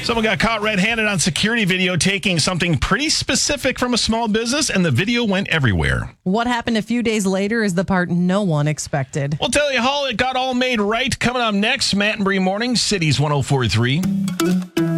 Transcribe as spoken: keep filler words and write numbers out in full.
Someone got caught red-handed on security video taking something pretty specific from a small business, and the video went everywhere. What happened a few days later is the part no one expected. We'll tell you how it got all made right. Coming up next, Matt and Bree Morning, Cities one oh four point three.